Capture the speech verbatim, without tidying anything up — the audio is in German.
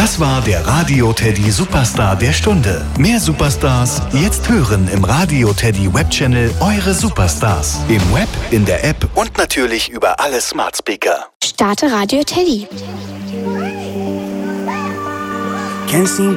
Das war der Radio Teddy Superstar der Stunde. Mehr Superstars jetzt hören im Radio Teddy Webchannel Eure Superstars. Im Web, in der App und natürlich über alle Smart Speaker. Starte Radio Teddy. Can't seem